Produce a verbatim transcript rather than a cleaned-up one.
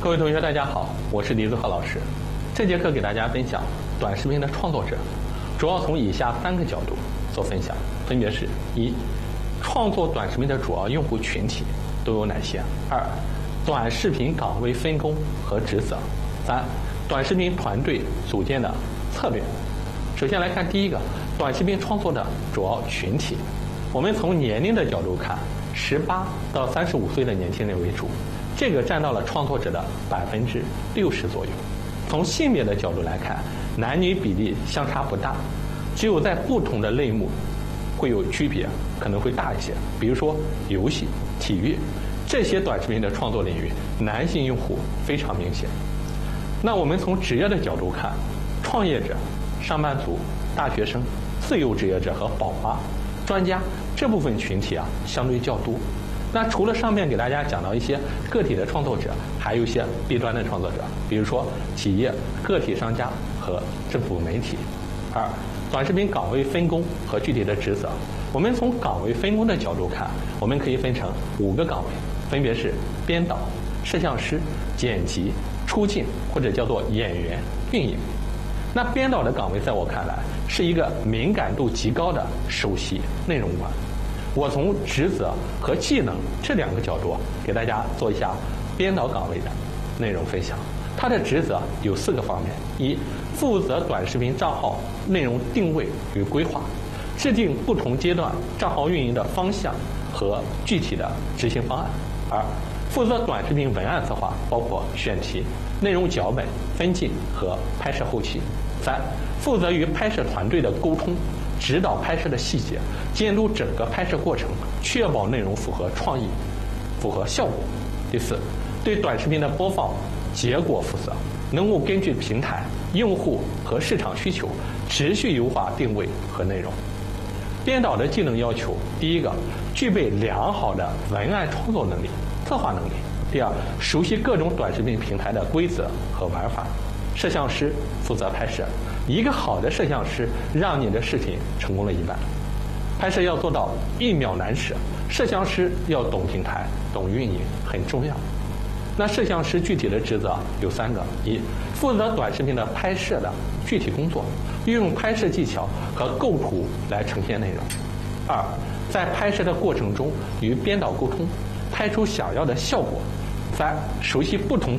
各位同学，大家好，我是李子浩老师。这节课给大家分享短视频的创作者，主要从以下三个角度做分享，分别是：一、创作短视频的主要用户群体都有哪些；二、短视频岗位分工和职责；三、短视频团队组建的策略。首先来看第一个，短视频创作的主要群体。我们从年龄的角度看，十八到三十五岁的年轻人为主，这个占到了创作者的百分之六十左右。从性别的角度来看，男女比例相差不大，只有在不同的类目会有区别，可能会大一些。比如说游戏、体育这些短视频的创作领域，男性用户非常明显。那我们从职业的角度看，创业者、上班族、大学生、自由职业者和宝妈、专家这部分群体啊，相对较多。那除了上面给大家讲到一些个体的创作者，还有一些弊端的创作者，比如说企业、个体商家和政府媒体。二、短视频岗位分工和具体的职责。我们从岗位分工的角度看，我们可以分成五个岗位，分别是编导、摄像师、剪辑、出镜或者叫做演员、运营。那编导的岗位在我看来是一个敏感度极高的首席内容官。我从职责和技能这两个角度给大家做一下编导岗位的内容分享。它的职责有四个方面：一、负责短视频账号内容定位与规划，制定不同阶段账号运营的方向和具体的执行方案；二、负责短视频文案策划，包括选题、内容脚本、分镜和拍摄后期；三、负责与拍摄团队的沟通，指导拍摄的细节，监督整个拍摄过程，确保内容符合创意、符合效果。第四，对短视频的播放结果负责，能够根据平台、用户和市场需求持续优化定位和内容。编导的技能要求：第一个，具备良好的文案创作能力、策划能力；第二，熟悉各种短视频平台的规则和玩法。摄像师负责拍摄，一个好的摄像师让你的视频成功了一半。拍摄要做到一秒难舍，摄像师要懂平台、懂运营，很重要。那摄像师具体的职责有三个：一、负责短视频的拍摄的具体工作，运用拍摄技巧和构图来呈现内容；二、在拍摄的过程中与编导沟通，拍出想要的效果；三、熟悉不同